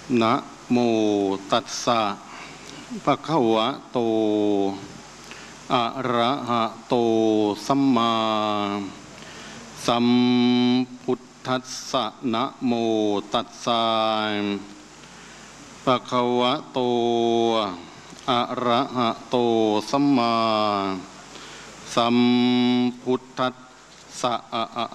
นะโมตัสสะภะคะวะโตอะระหะโตสัมมาสัมพุทธัสสะนะโมตัสสะภะคะวะโตอะระหะโตสัมมาสัมพุทธัสสะ